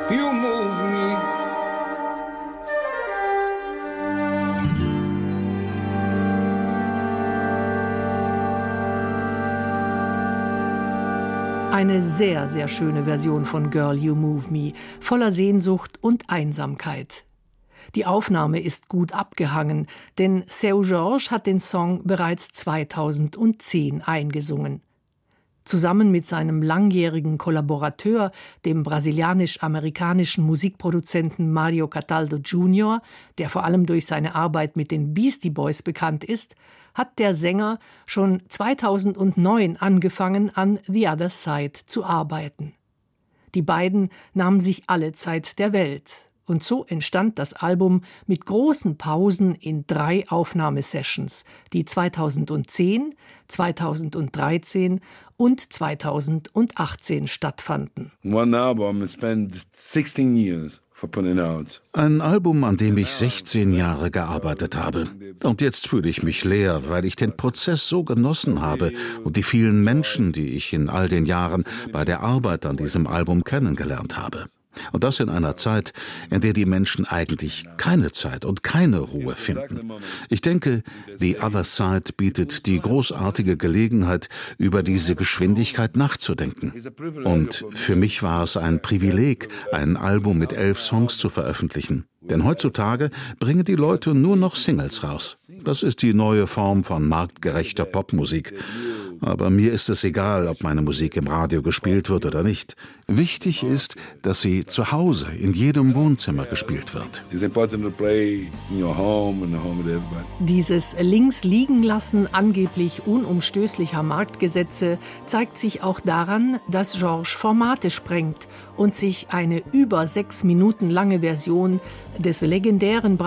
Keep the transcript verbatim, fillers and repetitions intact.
you move me. Eine sehr, sehr schöne Version von Girl, You Move Me, voller Sehnsucht und Einsamkeit. Die Aufnahme ist gut abgehangen, denn Seu Jorge hat den Song bereits zweitausendzehn eingesungen. Zusammen mit seinem langjährigen Kollaborateur, dem brasilianisch-amerikanischen Musikproduzenten Mario Cataldo Junior, der vor allem durch seine Arbeit mit den Beastie Boys bekannt ist, hat der Sänger schon zweitausendneun angefangen, an The Other Side zu arbeiten. Die beiden nahmen sich alle Zeit der Welt. Und so entstand das Album mit großen Pausen in drei Aufnahmesessions, die zweitausendzehn, zweitausenddreizehn und zweitausendachtzehn stattfanden. One album and spent sixteen years for putting out. Ein Album, an dem ich sechzehn Jahre gearbeitet habe. Und jetzt fühle ich mich leer, weil ich den Prozess so genossen habe und die vielen Menschen, die ich in all den Jahren bei der Arbeit an diesem Album kennengelernt habe. Und das in einer Zeit, in der die Menschen eigentlich keine Zeit und keine Ruhe finden. Ich denke, The Other Side bietet die großartige Gelegenheit, über diese Geschwindigkeit nachzudenken. Und für mich war es ein Privileg, ein Album mit elf Songs zu veröffentlichen. Denn heutzutage bringen die Leute nur noch Singles raus. Das ist die neue Form von marktgerechter Popmusik. Aber mir ist es egal, ob meine Musik im Radio gespielt wird oder nicht. Wichtig ist, dass sie zu Hause, in jedem Wohnzimmer gespielt wird. Dieses Links-Liegen-Lassen angeblich unumstößlicher Marktgesetze zeigt sich auch daran, dass Jorge Formate sprengt und sich eine über sechs Minuten lange Version des legendären